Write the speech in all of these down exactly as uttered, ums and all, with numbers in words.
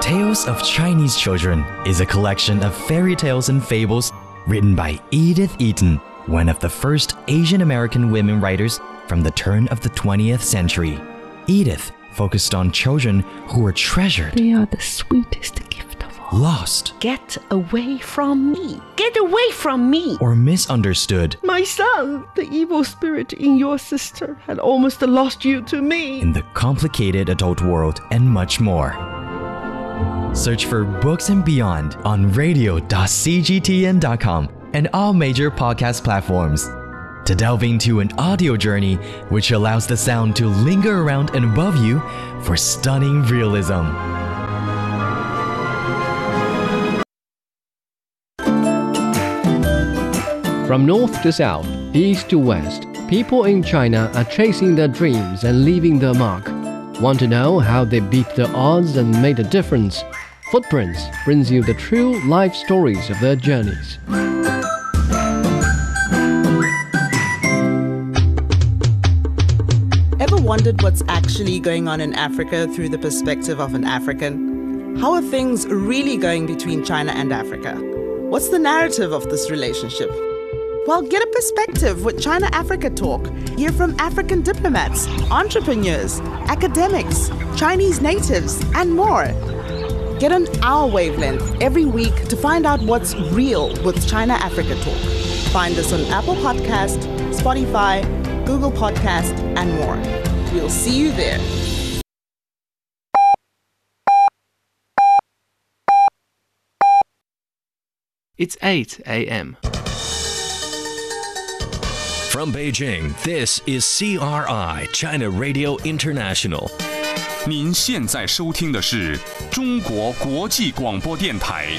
Tales of Chinese Children is a collection of fairy tales and fables written by Edith Eaton, one of the first Asian American women writers from the turn of the twentieth century. Edith focused on children who were treasured. They are the sweetest gift of all. Lost. Get away from me. Get away from me. Or misunderstood. My son, the evil spirit in your sister had almost lost you to me. In the complicated adult world and much more. Search for Books and Beyond on radio dot c g t n dot com and all major podcast platforms to delve into an audio journey which allows the sound to linger around and above you for stunning realism. From north to south, east to west, people in China are chasing their dreams and leaving their mark. Want to know how they beat the odds and made a difference? Footprints brings you the true life stories of their journeys. Ever wondered what's actually going on in Africa through the perspective of an African? How are things really going between China and Africa? What's the narrative of this relationship? Well, get a perspective with China Africa Talk. Hear from African diplomats, entrepreneurs, academics, Chinese natives, and more. Get on our wavelength every week to find out what's real with China Africa Talk. Find us on Apple Podcast, Spotify, Google Podcast, and more. We'll see you there. It's eight a.m. From Beijing, this is C R I, China Radio International. 您现在收听的是中国国际广播电台。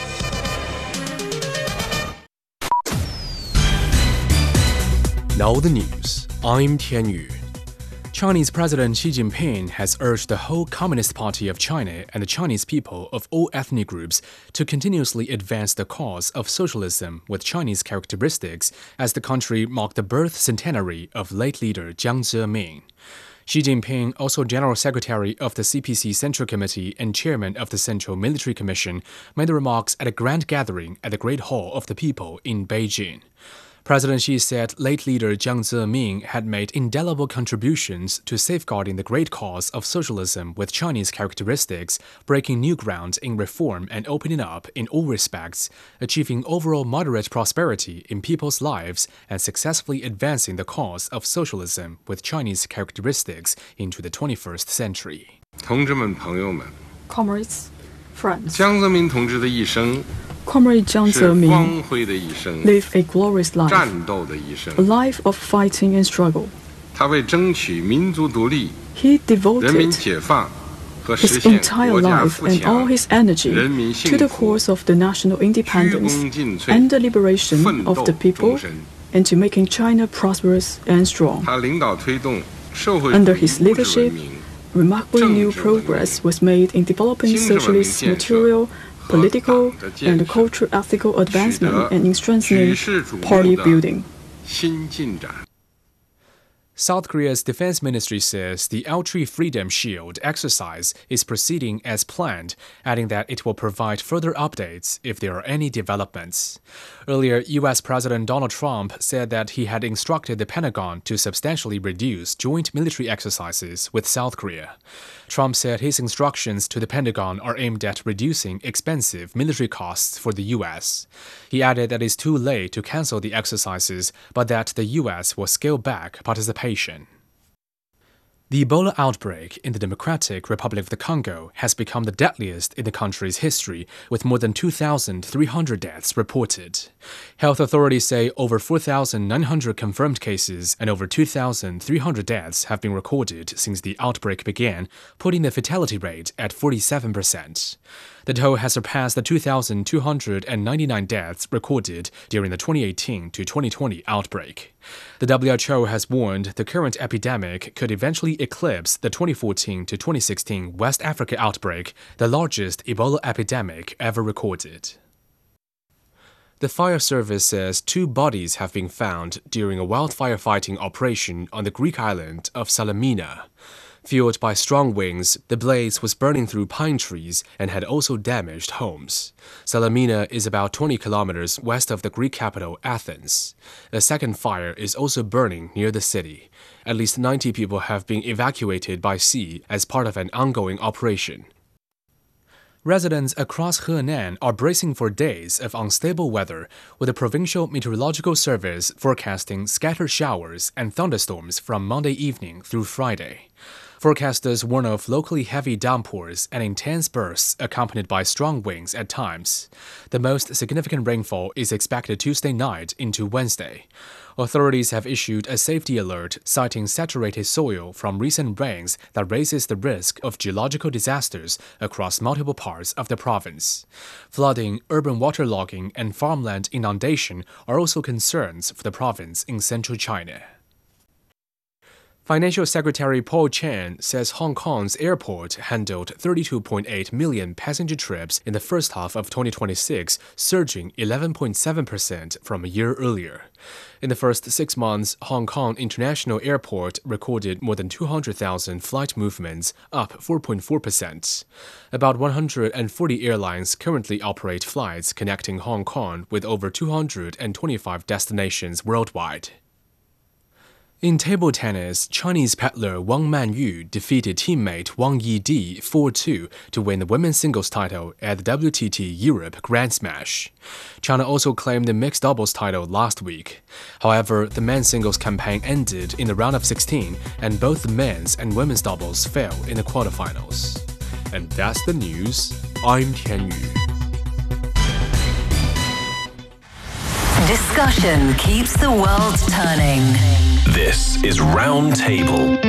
Now the news. I'm Tian Yu. Chinese President Xi Jinping has urged the whole Communist Party of China and the Chinese people of all ethnic groups to continuously advance the cause of socialism with Chinese characteristics as the country marked the birth centenary of late leader Jiang Zemin. Xi Jinping, also General Secretary of the C P C Central Committee and Chairman of the Central Military Commission, made the remarks at a grand gathering at the Great Hall of the People in Beijing. President Xi said late leader Jiang Zemin had made indelible contributions to safeguarding the great cause of socialism with Chinese characteristics, breaking new ground in reform and opening up in all respects, achieving overall moderate prosperity in people's lives, and successfully advancing the cause of socialism with Chinese characteristics into the twenty-first century. 同志们、朋友们 Comrades, friends. 江泽民同志的一生 Comrade Jiang Zemin 辉的一生 lived a glorious life, 战斗的一生 a life of fighting and struggle. 他为争取民族独立 He 人民 devoted 解放和实 his 现 entire 国家 life 富 and all 强 his energy 人民 to 幸 the 福 cause of the national 鞠 independence 躬尽瘁 and the liberation 奋 of 斗 the 终 people 身 and to making China prosperous and strong. 他领导推动社会主 Under 义 his 物质文 leadership, 明 remarkably new 政治文明 progress was made in developing 精神文明 socialist 建设 material, political, 和党的建 and 设 cultural ethical 取 advancement 得 and in 举 strengthening 世瞩 party 目的 building. 新进展 South Korea's defense ministry says the Altri Freedom Shield exercise is proceeding as planned, adding that it will provide further updates if there are any developments. Earlier, U S President Donald Trump said that he had instructed the Pentagon to substantially reduce joint military exercises with South Korea. Trump said his instructions to the Pentagon are aimed at reducing expensive military costs for the U S. He added that it's too late to cancel the exercises, but that the U S will scale back participation. The Ebola outbreak in the Democratic Republic of the Congo has become the deadliest in the country's history, with more than two thousand three hundred deaths reported. Health authorities say over four thousand nine hundred confirmed cases and over two thousand three hundred deaths have been recorded since the outbreak began, putting the fatality rate at forty-seven percent. The toll has surpassed the two thousand two hundred ninety-nine deaths recorded during the twenty eighteen to twenty twenty outbreak. The W H O has warned the current epidemic could eventually eclipse the twenty fourteen to twenty sixteen West Africa outbreak, the largest Ebola epidemic ever recorded. The fire service says two bodies have been found during a wildfire fighting operation on the Greek island of Salamina. Fueled by strong winds, the blaze was burning through pine trees and had also damaged homes. Salamina is about twenty kilometers west of the Greek capital, Athens. A second fire is also burning near the city. At least ninety people have been evacuated by sea as part of an ongoing operation. Residents across Henan are bracing for days of unstable weather, with the Provincial Meteorological Service forecasting scattered showers and thunderstorms from Monday evening through Friday. Forecasters warn of locally heavy downpours and intense bursts accompanied by strong winds at times. The most significant rainfall is expected Tuesday night into Wednesday. Authorities have issued a safety alert citing saturated soil from recent rains that raises the risk of geological disasters across multiple parts of the province. Flooding, urban waterlogging, and farmland inundation are also concerns for the province in central China. Financial Secretary Paul Chan says Hong Kong's airport handled thirty-two point eight million passenger trips in the first half of twenty twenty-six, surging eleven point seven percent from a year earlier. In the first six months, Hong Kong International Airport recorded more than two hundred thousand flight movements, up four point four percent. About one hundred forty airlines currently operate flights connecting Hong Kong with over two hundred twenty-five destinations worldwide. In table tennis, Chinese paddler Wang Manyu defeated teammate Wang Yidi four two to win the women's singles title at the W T T Europe Grand Smash. China also claimed the mixed doubles title last week. However, the men's singles campaign ended in the round of sixteen, and both the men's and women's doubles fell in the quarterfinals. And that's the news. I'm Tian Yu. Discussion keeps the world turning. This is Roundtable.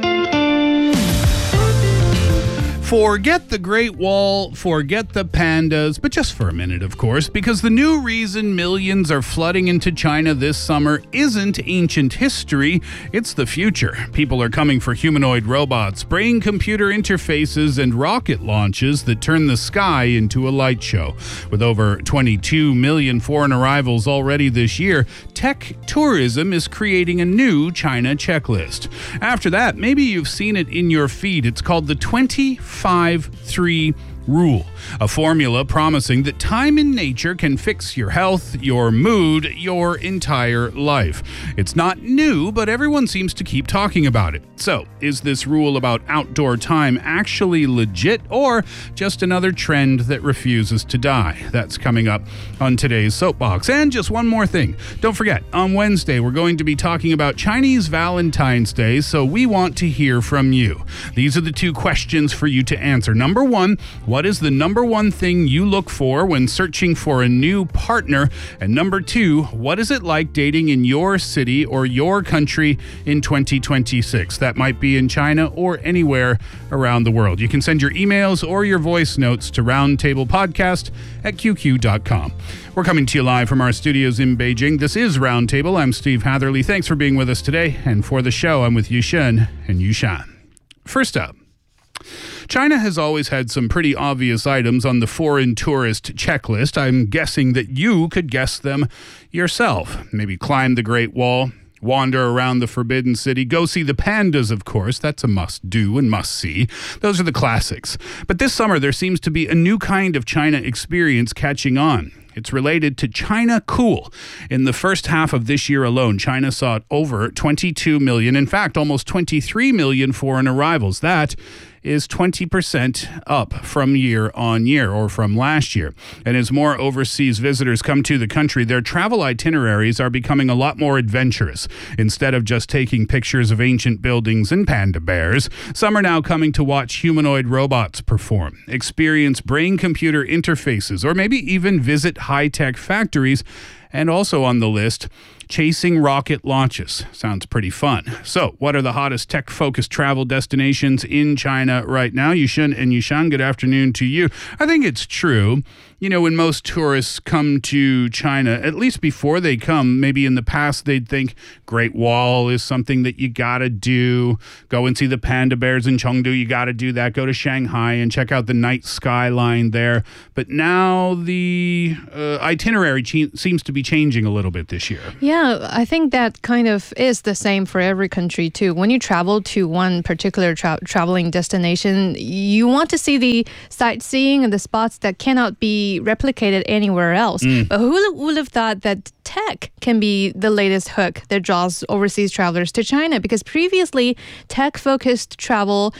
Forget the Great Wall, forget the pandas, but just for a minute, of course, because the new reason millions are flooding into China this summer isn't ancient history, it's the future. People are coming for humanoid robots, brain-computer interfaces, and rocket launches that turn the sky into a light show. With over twenty-two million foreign arrivals already this year, tech tourism is creating a new China checklist. After that, maybe you've seen it in your feed. It's called the twenty-five three Rule, a formula promising that time in nature can fix your health, your mood, your entire life. It's not new, but everyone seems to keep talking about it. So, is this rule about outdoor time actually legit, or just another trend that refuses to die? That's coming up on today's Soapbox. And just one more thing. Don't forget, on Wednesday, we're going to be talking about Chinese Valentine's Day, so we want to hear from you. These are the two questions for you to answer. Number one, what is the number one thing you look for when searching for a new partner? And number two, what is it like dating in your city or your country in twenty twenty-six? That might be in China or anywhere around the world. You can send your emails or your voice notes to roundtablepodcast at q q dot com. We're coming to you live from our studios in Beijing. This is Roundtable. I'm Steve Hatherley. Thanks for being with us today. And for the show, I'm with Yushen and Yushan. First up, China has always had some pretty obvious items on the foreign tourist checklist. I'm guessing that you could guess them yourself. Maybe climb the Great Wall, wander around the Forbidden City, go see the pandas, of course. That's a must-do and must-see. Those are the classics. But this summer, there seems to be a new kind of China experience catching on. It's related to China Cool. In the first half of this year alone, China saw over twenty-two million, in fact, almost twenty-three million foreign arrivals. That is twenty percent up from year on year, or from last year. And as more overseas visitors come to the country, their travel itineraries are becoming a lot more adventurous. Instead of just taking pictures of ancient buildings and panda bears, some are now coming to watch humanoid robots perform, experience brain-computer interfaces, or maybe even visit high-tech factories. And also on the list, chasing rocket launches. Sounds pretty fun. So, what are the hottest tech-focused travel destinations in China right now? Yushen and Yushan, good afternoon to you. I think it's true. you know, when most tourists come to China, at least before they come, maybe in the past they'd think Great Wall is something that you got to do. Go and see the panda bears in Chengdu. You got to do that. Go to Shanghai and check out the night skyline there. But now the uh, itinerary che- seems to be changing a little bit this year. Yeah, I think that kind of is the same for every country too. When you travel to one particular tra- traveling destination, you want to see the sightseeing and the spots that cannot be replicated anywhere else. Mm. But who would have thought that tech can be the latest hook that draws overseas travelers to China? Because previously, tech-focused travel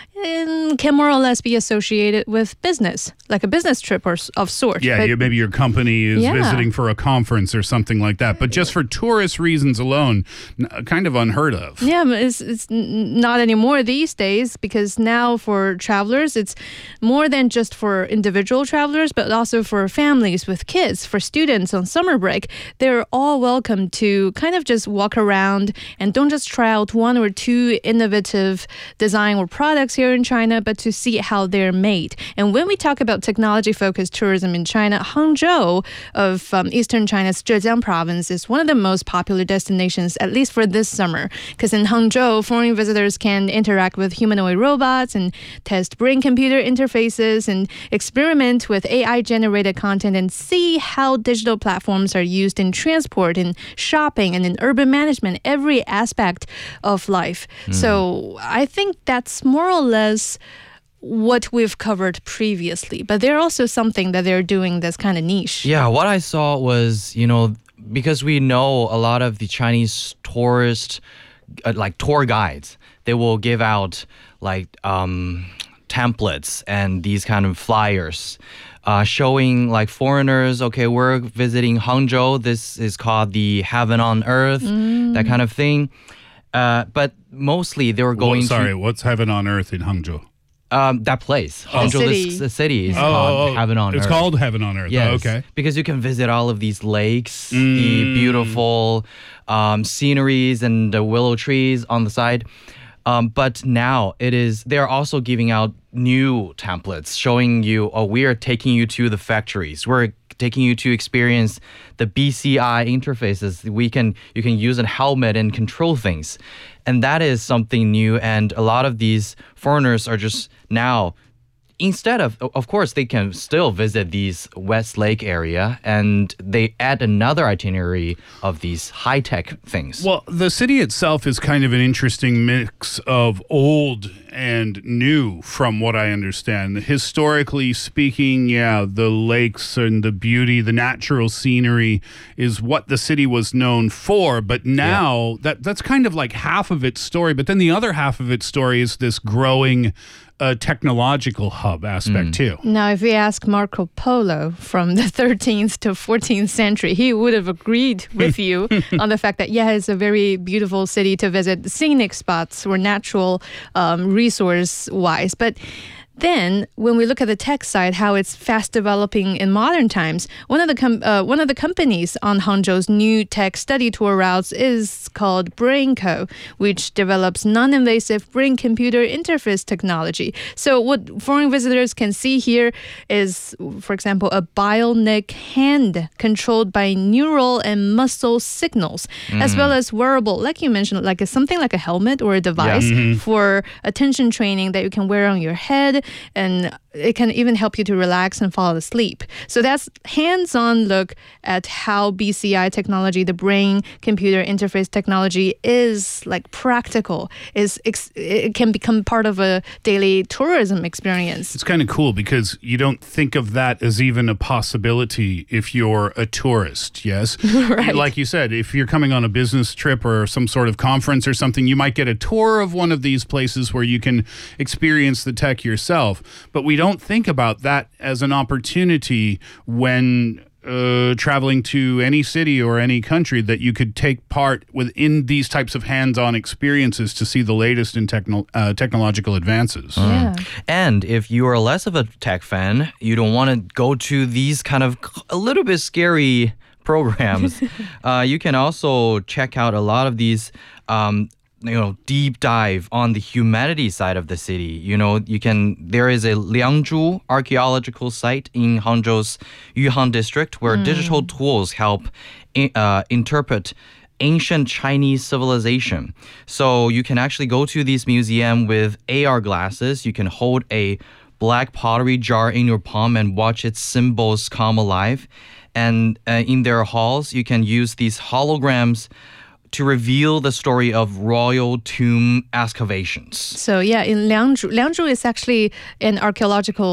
um, can more or less be associated with business, like a business trip or of sort. Yeah, but, you, maybe your company is yeah. visiting for a conference or something like that. But just for tourist reasons alone, n- kind of unheard of. Yeah, it's, it's not anymore these days, because now for travelers, it's more than just for individual travelers, but also for families with kids, for students on summer break. They're all welcome to kind of just walk around and don't just try out one or two innovative design or products here in China, but to see how they're made. And when we talk about technology-focused tourism in China, Hangzhou of um, eastern China's Zhejiang province is one of the most popular destinations, at least for this summer. Because in Hangzhou, foreign visitors can interact with humanoid robots and test brain-computer interfaces and experiment with A I-generated content and see how digital platforms are used in transport, in shopping, and in urban management, every aspect of life. Mm. So I think that's more or less what we've covered previously, but they're also something that they're doing that's kind of niche. Yeah, what I saw was, you know, because we know a lot of the Chinese tourist, uh, like tour guides, they will give out like um, templates and these kind of flyers uh, showing like foreigners, okay, we're visiting Hangzhou. This is called the Heaven on Earth, mm. that kind of thing. Uh, but mostly they were going well, sorry, to... what's Heaven on Earth in Hangzhou? Um, that place. Oh. Hangzhou, city. this, the city is oh, called oh, Heaven on it's Earth. It's called Heaven on Earth. Yes, oh, okay. Because you can visit all of these lakes, mm. the beautiful um, sceneries and the willow trees on the side. Um, but now it is, they're also giving out new templates showing you, oh, we are taking you to the factories. We're taking you to experience the B C I interfaces. We can, you can use a helmet and control things. And that is something new. And a lot of these foreigners are just now, instead of, of course, they can still visit these West Lake area, and they add another itinerary of these high-tech things. Well, the city itself is kind of an interesting mix of old and new, from what I understand. Historically speaking, yeah, the lakes and the beauty, the natural scenery is what the city was known for. But now, yeah. that that's kind of like half of its story. But then the other half of its story is this growing a technological hub aspect mm. too. Now, if we ask Marco Polo from the thirteenth to fourteenth century, he would have agreed with you on the fact that, yeah, it's a very beautiful city to visit, scenic spots or natural um, resource-wise. But then, when we look at the tech side, how it's fast developing in modern times, one of the com- uh, one of the companies on Hangzhou's new tech study tour routes is called BrainCo, which develops non-invasive brain-computer interface technology. So what foreign visitors can see here is, for example, a bionic hand controlled by neural and muscle signals, mm. as well as wearable, like you mentioned, like a, something like a helmet or a device yeah. mm-hmm. for attention training that you can wear on your head, and it can even help you to relax and fall asleep. So that's hands-on look at how B C I technology, the brain-computer interface technology, is like practical. Is it can become part of a daily tourism experience. It's kind of cool because you don't think of that as even a possibility if you're a tourist, yes? Right. Like you said, if you're coming on a business trip or some sort of conference or something, you might get a tour of one of these places where you can experience the tech yourself. But we don't think about that as an opportunity when uh, traveling to any city or any country, that you could take part within these types of hands-on experiences to see the latest in techno- uh, technological advances. Yeah. And if you are less of a tech fan, you don't want to go to these kind of a little bit scary programs, uh, you can also check out a lot of these um, you know, deep dive on the humanities side of the city. You know, you can, there is a Liangzhu archaeological site in Hangzhou's Yuhan district where mm. digital tools help uh, interpret ancient Chinese civilization. So you can actually go to this museum with A R glasses. You can hold a black pottery jar in your palm and watch its symbols come alive. And uh, in their halls, you can use these holograms to reveal the story of royal tomb excavations. So yeah, in Liangzhu, Liangzhu is actually an archaeological